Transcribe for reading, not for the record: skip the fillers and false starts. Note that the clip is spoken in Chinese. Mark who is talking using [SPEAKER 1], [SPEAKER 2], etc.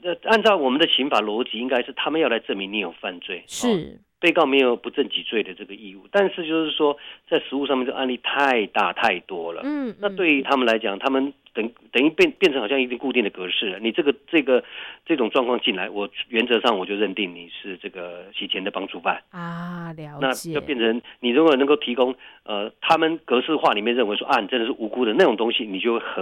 [SPEAKER 1] 按照我们的刑法逻辑，应该是他们要来证明你有犯罪，
[SPEAKER 2] 是，
[SPEAKER 1] 被告没有不正己罪的这个义务。但是就是说，在实务上面这个案例太大太多了，那对于他们来讲，他们等于变成好像一定固定的格式了。你这种状况进来，原则上我就认定你是这个洗钱的帮助犯
[SPEAKER 2] 啊，了
[SPEAKER 1] 那
[SPEAKER 2] 解，
[SPEAKER 1] 就变成你如果能够提供他们格式化里面认为说你真的是无辜的那种东西，你就会